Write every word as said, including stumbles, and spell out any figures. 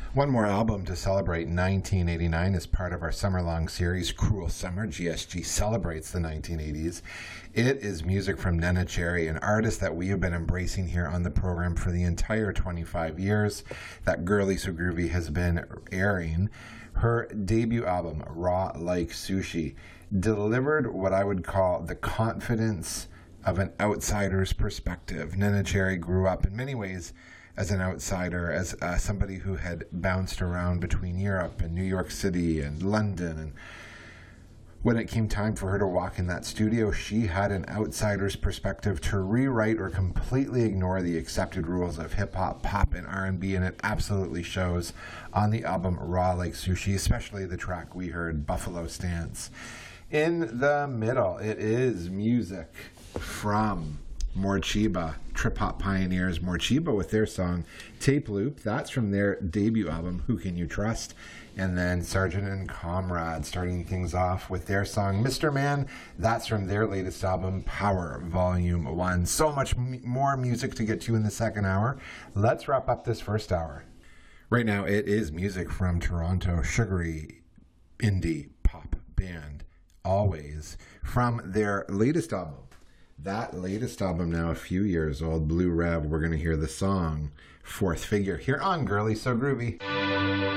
One more album to celebrate nineteen eighty-nine as part of our summer-long series, Cruel Summer. G S G celebrates the nineteen eighties. It is music from Neneh Cherry, an artist that we have been embracing here on the program for the entire twenty-five years that Girly So Groovy has been airing. Her debut album, Raw Like Sushi, delivered what I would call the confidence of an outsider's perspective. Neneh Cherry grew up in many ways as an outsider, as uh, somebody who had bounced around between Europe and New York City and London. And when it came time for her to walk in that studio, she had an outsider's perspective to rewrite or completely ignore the accepted rules of hip-hop, pop, and R and B, and it absolutely shows on the album Raw Like Sushi, especially the track we heard, Buffalo Stance. In the middle, it is music from Morcheeba, trip-hop pioneers Morcheeba with their song Tape Loop. That's from their debut album, Who Can You Trust? And then Sergeant and Comrade starting things off with their song Mister Man. That's from their latest album, Power Volume one. So much m- more music to get to in the second hour. Let's wrap up this first hour. Right now, it is music from Toronto, sugary indie pop band Alvvays, from their latest album. That latest album, now a few years old, Blue Rev. We're going to hear the song Fourth Figure here on Girly So Groovy.